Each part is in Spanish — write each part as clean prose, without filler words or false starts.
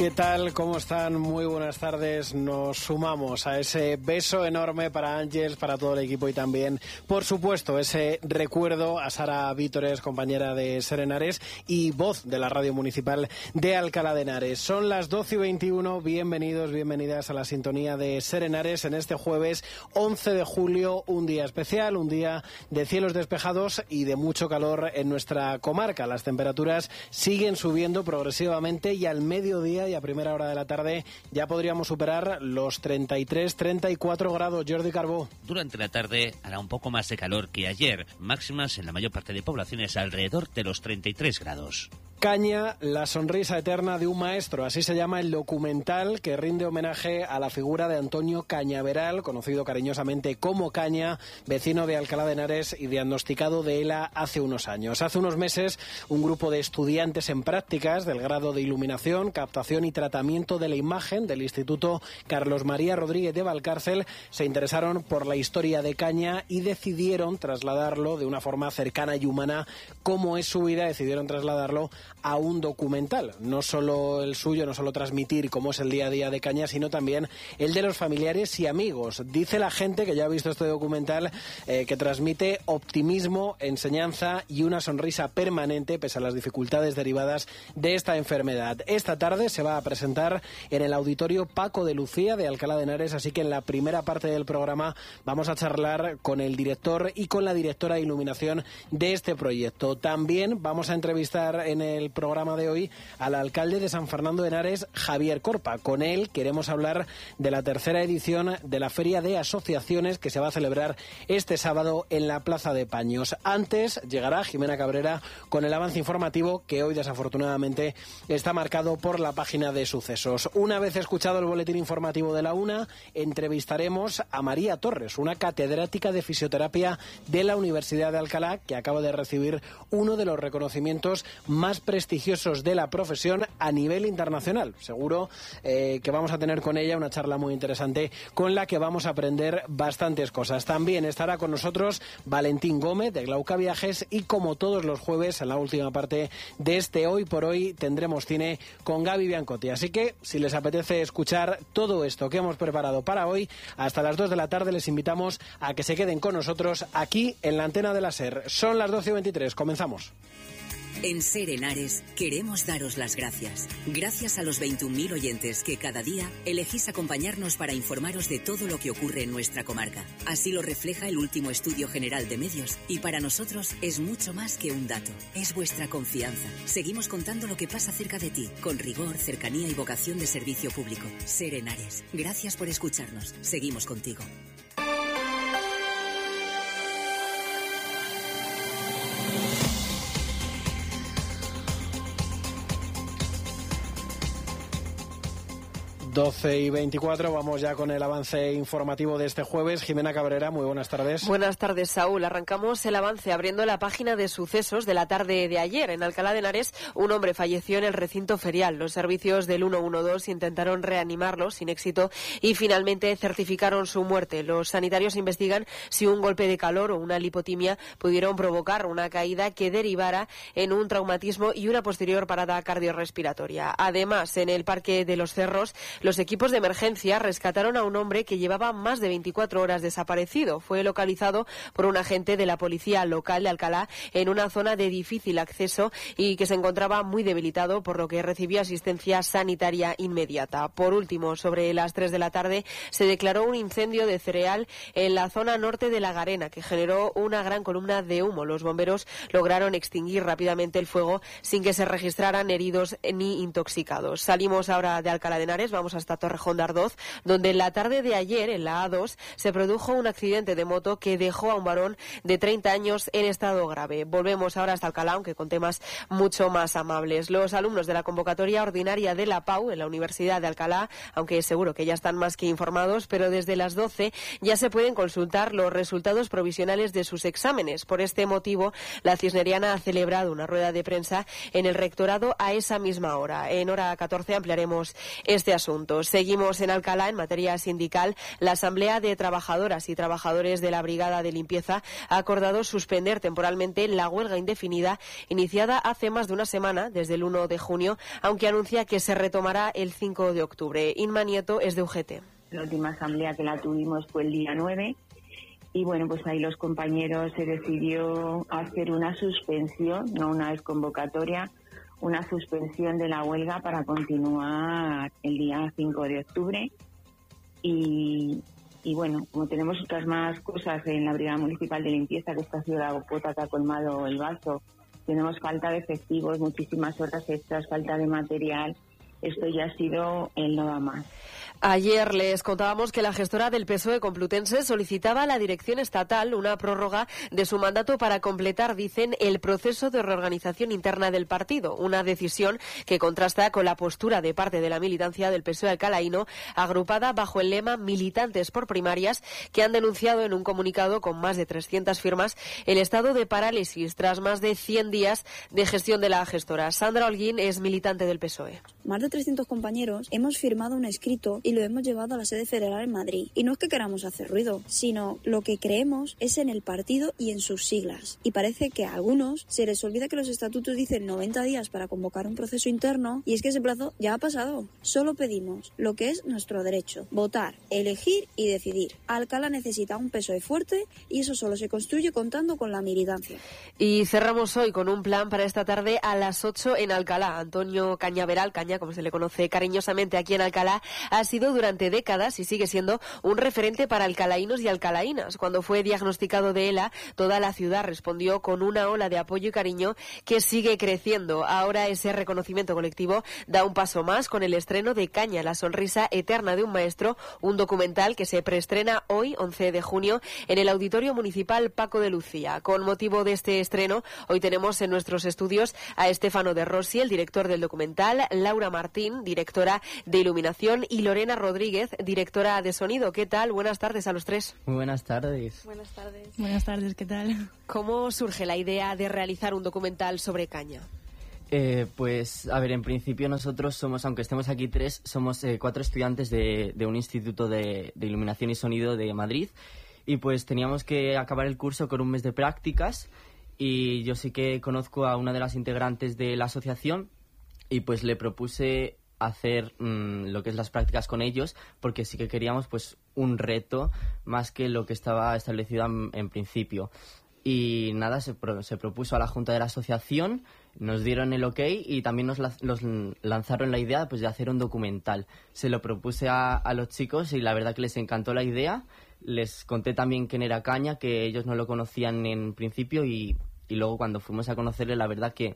¿Qué tal? ¿Cómo están? Muy buenas tardes. Nos sumamos a ese beso enorme para Ángeles, para todo el equipo y también, por supuesto, ese recuerdo a Sara Vítores, compañera de Ser Henares y voz de la Radio Municipal de Alcalá de Henares. Son las 12:21. Bienvenidos, bienvenidas a la sintonía de Ser Henares en este jueves 11 de julio, un día especial, un día de cielos despejados y de mucho calor en nuestra comarca. Las temperaturas siguen subiendo progresivamente y al mediodía y a primera hora de la tarde ya podríamos superar los 33-34 grados. Jordi Carbó. Durante la tarde hará un poco más de calor que ayer, máximas en la mayor parte de poblaciones alrededor de los 33 grados. Caña, la sonrisa eterna de un maestro, así se llama el documental que rinde homenaje a la figura de Antonio Cañaveral, conocido cariñosamente como Caña, vecino de Alcalá de Henares y diagnosticado de ELA hace unos años. Hace unos meses, un grupo de estudiantes en prácticas del grado de Iluminación, Captación y Tratamiento de la Imagen del Instituto Carlos María Rodríguez de Valcárcel se interesaron por la historia de Caña y decidieron trasladarlo de una forma cercana y humana, como es su vida, decidieron trasladarlo a un documental, no solo el suyo, no solo transmitir cómo es el día a día de Caña, sino también el de los familiares y amigos. Dice la gente que ya ha visto este documental que transmite optimismo, enseñanza y una sonrisa permanente pese a las dificultades derivadas de esta enfermedad. Esta tarde se va a presentar en el Auditorio Paco de Lucía de Alcalá de Henares, así que en la primera parte del programa vamos a charlar con el director y con la directora de iluminación de este proyecto. También vamos a entrevistar en el programa de hoy al alcalde de San Fernando de Henares, Javier Corpa. Con él queremos hablar de la tercera edición de la Feria de Asociaciones que se va a celebrar este sábado en la Plaza de Paños. Antes llegará Jimena Cabrera con el avance informativo que hoy desafortunadamente está marcado por la página de sucesos. Una vez escuchado el boletín informativo de la 1, entrevistaremos a María Torres, una catedrática de fisioterapia de la Universidad de Alcalá que acaba de recibir uno de los reconocimientos más prestigiosos de la profesión a nivel internacional. Seguro que vamos a tener con ella una charla muy interesante con la que vamos a aprender bastantes cosas. También estará con nosotros Valentín Gómez de Glauca Viajes y como todos los jueves en la última parte de este Hoy por Hoy tendremos cine con Gaby Biancotti. Así que si les apetece escuchar todo esto que hemos preparado para hoy, hasta las 2 de la tarde les invitamos a que se queden con nosotros aquí en la antena de la SER. Son las 12:23, comenzamos. En Ser Henares queremos daros las gracias. Gracias a los 21.000 oyentes que cada día elegís acompañarnos para informaros de todo lo que ocurre en nuestra comarca. Así lo refleja el último estudio general de medios y para nosotros es mucho más que un dato. Es vuestra confianza. Seguimos contando lo que pasa cerca de ti, con rigor, cercanía y vocación de servicio público. Ser Henares. Gracias por escucharnos. Seguimos contigo. Doce y 24, vamos ya con el avance informativo de este jueves. Jimena Cabrera, muy buenas tardes. Buenas tardes, Saúl. Arrancamos el avance abriendo la página de sucesos de la tarde de ayer. En Alcalá de Henares, un hombre falleció en el recinto ferial. Los servicios del 112 intentaron reanimarlo sin éxito y finalmente certificaron su muerte. Los sanitarios investigan si un golpe de calor o una lipotimia pudieron provocar una caída que derivara en un traumatismo y una posterior parada cardiorrespiratoria. Además, en el Parque de los Cerros, los equipos de emergencia rescataron a un hombre que llevaba más de 24 horas desaparecido. Fue localizado por un agente de la policía local de Alcalá en una zona de difícil acceso y que se encontraba muy debilitado, por lo que recibió asistencia sanitaria inmediata. Por último, sobre las 3 de la tarde se declaró un incendio de cereal en la zona norte de La Garena que generó una gran columna de humo. Los bomberos lograron extinguir rápidamente el fuego sin que se registraran heridos ni intoxicados. Salimos ahora de Alcalá de Henares, vamos hasta Torrejón de Ardoz, donde en la tarde de ayer, en la A2, se produjo un accidente de moto que dejó a un varón de 30 años en estado grave. Volvemos ahora hasta Alcalá, aunque con temas mucho más amables. Los alumnos de la convocatoria ordinaria de la PAU en la Universidad de Alcalá, aunque seguro que ya están más que informados, pero desde las 12 ya se pueden consultar los resultados provisionales de sus exámenes. Por este motivo, la Cisneriana ha celebrado una rueda de prensa en el rectorado a esa misma hora. En hora 14 ampliaremos este asunto. asunto. Seguimos en Alcalá, en materia sindical. La Asamblea de Trabajadoras y Trabajadores de la Brigada de Limpieza ha acordado suspender temporalmente la huelga indefinida iniciada hace más de una semana, desde el 1 de junio, aunque anuncia que se retomará el 5 de octubre. Inma Nieto es de UGT. La última asamblea que la tuvimos fue el día 9 y bueno, pues ahí los compañeros se decidió hacer una suspensión, no una desconvocatoria, una suspensión de la huelga para continuar el día 5 de octubre y bueno, como tenemos otras más cosas en la Brigada Municipal de Limpieza, que esta ha sido la gota que ha colmado el vaso, tenemos falta de efectivos, muchísimas horas extras, falta de material, esto ya ha sido el no va más. Ayer les contábamos que la gestora del PSOE Complutense solicitaba a la dirección estatal una prórroga de su mandato para completar, dicen, el proceso de reorganización interna del partido, una decisión que contrasta con la postura de parte de la militancia del PSOE alcalaíno, agrupada bajo el lema Militantes por Primarias, que han denunciado en un comunicado con más de 300 firmas el estado de parálisis tras más de 100 días de gestión de la gestora. Sandra Holguín es militante del PSOE. Más de 300 compañeros hemos firmado un escrito y lo hemos llevado a la sede federal en Madrid. Y no es que queramos hacer ruido, sino lo que creemos es en el partido y en sus siglas. Y parece que a algunos se les olvida que los estatutos dicen 90 días para convocar un proceso interno y es que ese plazo ya ha pasado. Solo pedimos lo que es nuestro derecho: votar, elegir y decidir. Alcalá necesita un PSOE fuerte y eso solo se construye contando con la militancia. Y cerramos hoy con un plan para esta tarde a las 8 en Alcalá. Antonio Cañaveral, Caña, como se le conoce cariñosamente aquí en Alcalá, ha sido durante décadas y sigue siendo un referente para alcalaínos y alcalaínas. Cuando fue diagnosticado de ELA, toda la ciudad respondió con una ola de apoyo y cariño que sigue creciendo. Ahora ese reconocimiento colectivo da un paso más con el estreno de Caña, la sonrisa eterna de un maestro, un documental que se preestrena hoy, 11 de junio, en el Auditorio Municipal Paco de Lucía. Con motivo de este estreno, hoy tenemos en nuestros estudios a Estefano de Rossi, el director del documental, Laura Martín, directora de iluminación, y Lorena Rodríguez, directora de sonido. ¿Qué tal? Buenas tardes a los tres. Muy buenas tardes. Buenas tardes. Buenas tardes, ¿qué tal? ¿Cómo surge la idea de realizar un documental sobre Caña? Pues, a ver, en principio nosotros somos, aunque estemos aquí tres, somos 4 estudiantes de un instituto de iluminación y sonido de Madrid y pues teníamos que acabar el curso con un mes de prácticas y yo sí que conozco a una de las integrantes de la asociación y pues le propuse hacer lo que es las prácticas con ellos porque sí que queríamos pues un reto más que lo que estaba establecido en principio. Y nada, se propuso a la Junta de la Asociación, nos dieron el ok y también nos lanzaron la idea pues de hacer un documental. Se lo propuse a los chicos y la verdad que les encantó la idea. Les conté también quién era Caña, que ellos no lo conocían en principio y luego cuando fuimos a conocerle la verdad que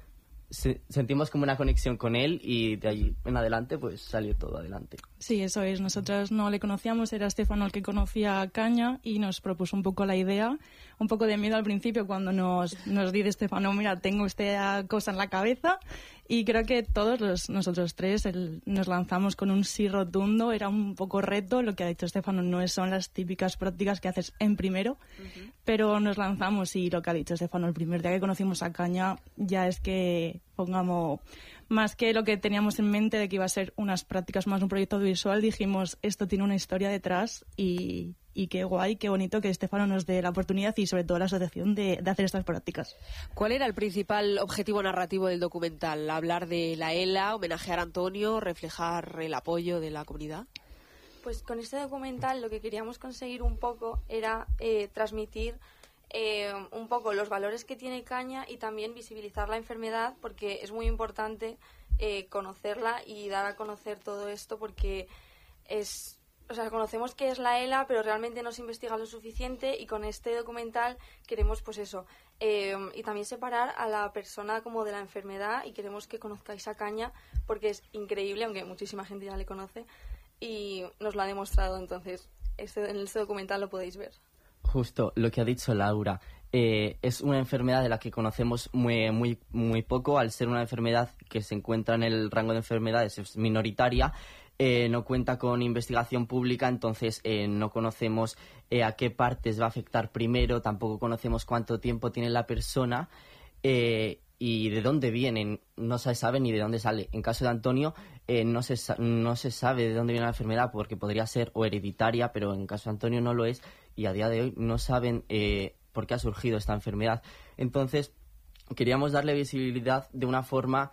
sentimos como una conexión con él y de ahí en adelante pues salió todo adelante. Sí, eso es. Nosotros no le conocíamos, era Estefano el que conocía a Caña y nos propuso un poco la idea. Un poco de miedo al principio cuando nos dice Estefano, mira, tengo esta cosa en la cabeza y creo que todos nosotros tres nos lanzamos con un sí rotundo. Era un poco reto, lo que ha dicho Estefano no son las típicas prácticas que haces en primero, pero nos lanzamos y lo que ha dicho Estefano, el primer día que conocimos a Caña ya es que pongamos más que lo que teníamos en mente de que iba a ser unas prácticas más un proyecto audiovisual, dijimos esto tiene una historia detrás y qué guay, qué bonito que Estefano nos dé la oportunidad y sobre todo la asociación de hacer estas prácticas. ¿Cuál era el principal objetivo narrativo del documental? ¿Hablar de la ELA, homenajear a Antonio, reflejar el apoyo de la comunidad? Pues con este documental lo que queríamos conseguir un poco era transmitir un poco los valores que tiene Caña y también visibilizar la enfermedad porque es muy importante conocerla y dar a conocer todo esto porque conocemos qué es la ELA, pero realmente no se investiga lo suficiente y con este documental queremos pues eso, y también separar a la persona como de la enfermedad y queremos que conozcáis a Caña porque es increíble, aunque muchísima gente ya le conoce y nos lo ha demostrado, entonces en este documental lo podéis ver. Justo lo que ha dicho Laura, es una enfermedad de la que conocemos muy poco, al ser una enfermedad que se encuentra en el rango de enfermedades, es minoritaria, no cuenta con investigación pública, entonces no conocemos a qué partes va a afectar primero, tampoco conocemos cuánto tiempo tiene la persona y de dónde vienen, no se sabe ni de dónde sale. En caso de Antonio, no se sabe de dónde viene la enfermedad porque podría ser o hereditaria, pero en caso de Antonio no lo es y a día de hoy no saben por qué ha surgido esta enfermedad. Entonces, queríamos darle visibilidad de una forma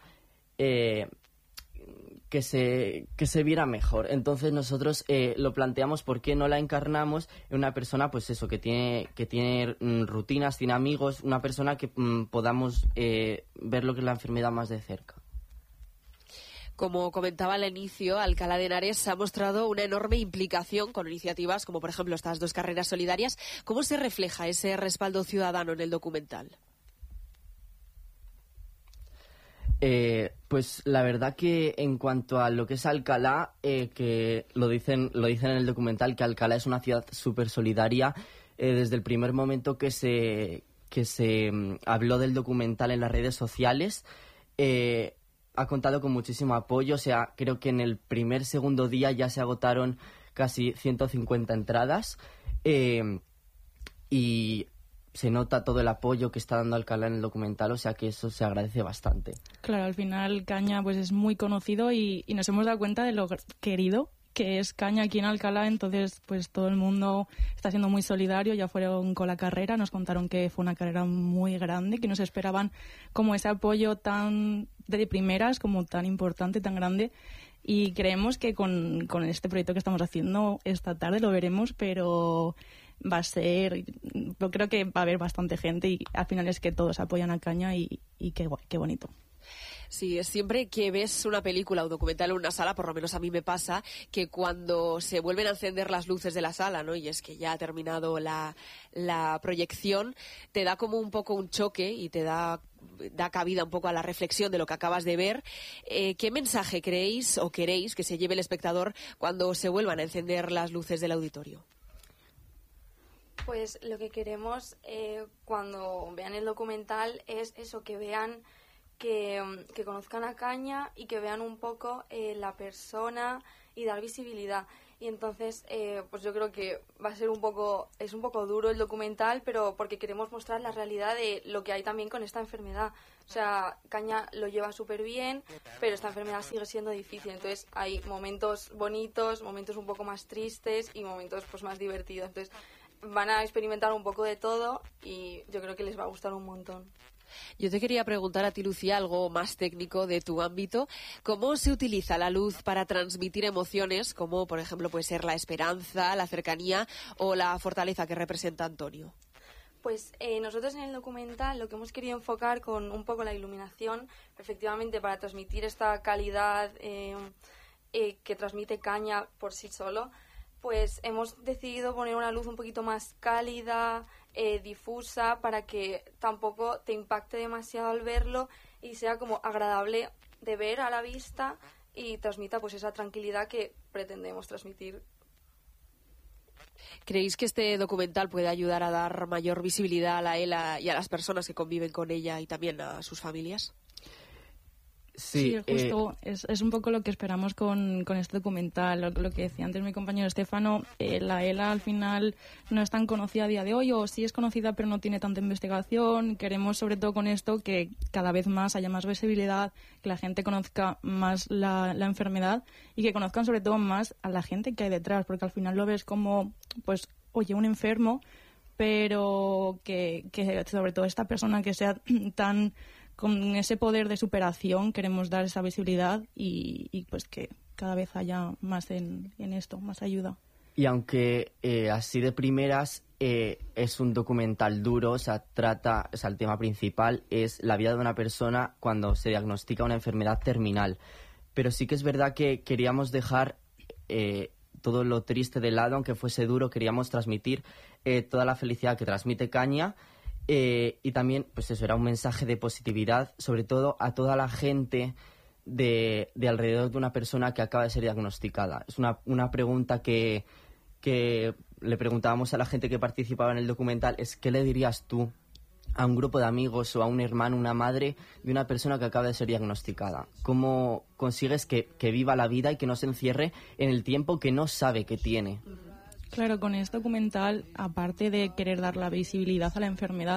que se viera mejor. Entonces nosotros lo planteamos por qué no la encarnamos en una persona, pues eso, que tiene rutinas, tiene amigos, una persona que podamos ver lo que es la enfermedad más de cerca. Como comentaba al inicio, Alcalá de Henares ha mostrado una enorme implicación con iniciativas como, por ejemplo, estas 2 carreras solidarias. ¿Cómo se refleja ese respaldo ciudadano en el documental? Pues la verdad que en cuanto a lo que es Alcalá, que lo dicen en el documental, que Alcalá es una ciudad súper solidaria. Desde el primer momento que se habló del documental en las redes sociales, ha contado con muchísimo apoyo. O sea, creo que en el segundo día ya se agotaron casi 150 entradas y se nota todo el apoyo que está dando Alcalá en el documental, o sea que eso se agradece bastante. Claro, al final Caña pues es muy conocido y nos hemos dado cuenta de lo querido que es Caña aquí en Alcalá, entonces pues todo el mundo está siendo muy solidario. Ya fueron con la carrera, nos contaron que fue una carrera muy grande, que no se esperaban como ese apoyo tan de primeras, como tan importante, tan grande. Y creemos que con este proyecto que estamos haciendo esta tarde lo veremos, pero va a ser, yo creo que va a haber bastante gente y al final es que todos apoyan a Caña y qué bonito. Sí, es siempre que ves una película o documental en una sala, por lo menos a mí me pasa, que cuando se vuelven a encender las luces de la sala, ¿no? Y es que ya ha terminado la proyección, te da como un poco un choque y te da cabida un poco a la reflexión de lo que acabas de ver. ¿Qué mensaje creéis o queréis que se lleve el espectador cuando se vuelvan a encender las luces del auditorio? Pues lo que queremos cuando vean el documental es eso, que vean, que conozcan a Caña y que vean un poco la persona y dar visibilidad. Y entonces, pues yo creo que va a ser es un poco duro el documental, pero porque queremos mostrar la realidad de lo que hay también con esta enfermedad. O sea, Caña lo lleva súper bien, pero esta enfermedad sigue siendo difícil. Entonces hay momentos bonitos, momentos un poco más tristes y momentos pues más divertidos. Entonces van a experimentar un poco de todo y yo creo que les va a gustar un montón. Yo te quería preguntar a ti, Lucía, algo más técnico de tu ámbito. ¿Cómo se utiliza la luz para transmitir emociones como, por ejemplo, puede ser la esperanza, la cercanía o la fortaleza que representa Antonio? Pues nosotros en el documental lo que hemos querido enfocar con un poco la iluminación, efectivamente para transmitir esta calidad que transmite Caña por sí solo, pues hemos decidido poner una luz un poquito más cálida, difusa, para que tampoco te impacte demasiado al verlo y sea como agradable de ver a la vista y transmita pues esa tranquilidad que pretendemos transmitir. ¿Creéis que este documental puede ayudar a dar mayor visibilidad a la ELA y a las personas que conviven con ella y también a sus familias? Sí, justo es un poco lo que esperamos con este documental. Lo que decía antes mi compañero Estefano, la ELA al final no es tan conocida a día de hoy, o sí es conocida pero no tiene tanta investigación. Queremos sobre todo con esto que cada vez más haya más visibilidad, que la gente conozca más la enfermedad y que conozcan sobre todo más a la gente que hay detrás, porque al final lo ves como, pues, oye, un enfermo, pero que sobre todo esta persona que sea tan con ese poder de superación, queremos dar esa visibilidad y pues que cada vez haya más en esto, más ayuda. Y aunque así de primeras es un documental duro, o sea, el tema principal es la vida de una persona cuando se diagnostica una enfermedad terminal. Pero sí que es verdad que queríamos dejar todo lo triste de lado, aunque fuese duro, queríamos transmitir toda la felicidad que transmite Caña. Y también, pues eso, era un mensaje de positividad, sobre todo a toda la gente de alrededor de una persona que acaba de ser diagnosticada. Es una pregunta que le preguntábamos a la gente que participaba en el documental, es ¿qué le dirías tú a un grupo de amigos o a un hermano, una madre de una persona que acaba de ser diagnosticada? ¿Cómo consigues que viva la vida y que no se encierre en el tiempo que no sabe que tiene? Claro, con este documental, aparte de querer dar la visibilidad a la enfermedad,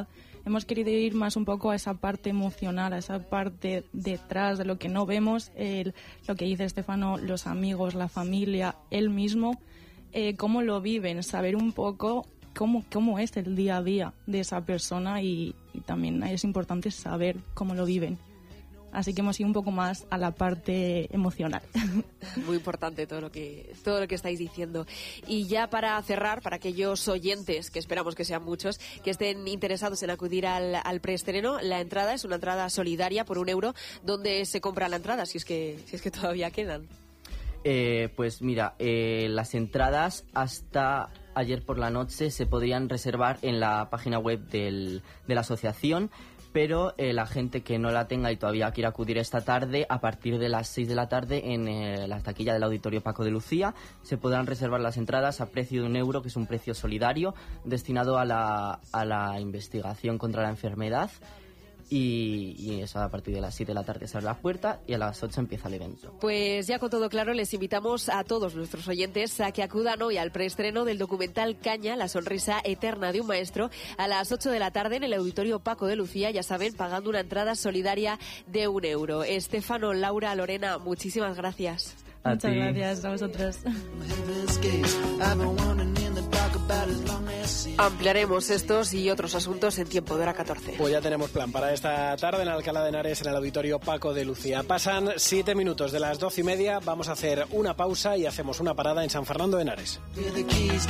hemos querido ir más un poco a esa parte emocional, a esa parte detrás de lo que no vemos, lo que dice Estefano, los amigos, la familia, él mismo, cómo lo viven, saber un poco cómo es el día a día de esa persona y también es importante saber cómo lo viven. Así que hemos ido un poco más a la parte emocional. Muy importante todo lo que estáis diciendo. Y ya para cerrar, para aquellos oyentes, que esperamos que sean muchos, que estén interesados en acudir al preestreno, la entrada es una entrada solidaria por €1. ¿Dónde se compra la entrada? Si es que todavía quedan. Pues mira, las entradas hasta ayer por la noche se podían reservar en la página web de la asociación, pero la gente que no la tenga y todavía quiera acudir esta tarde, a partir de las 6 de la tarde en la taquilla del Auditorio Paco de Lucía, se podrán reservar las entradas a precio de €1, que es un precio solidario destinado a la investigación contra la enfermedad. Y eso a partir de las 7 de la tarde se abre la puerta y a las 8 empieza el evento. Pues ya con todo claro, les invitamos a todos nuestros oyentes a que acudan hoy al preestreno del documental Caña, la sonrisa eterna de un maestro, a las 8 de la tarde en el Auditorio Paco de Lucía, ya saben, pagando una entrada solidaria de €1. Estefano, Laura, Lorena, muchísimas gracias. Muchas gracias a vosotros. Ampliaremos estos y otros asuntos en Tiempo de Hora 14. Pues ya tenemos plan para esta tarde en Alcalá de Henares, en el Auditorio Paco de Lucía. Pasan 7 minutos de las 12:30, vamos a hacer una pausa y hacemos una parada en San Fernando de Henares.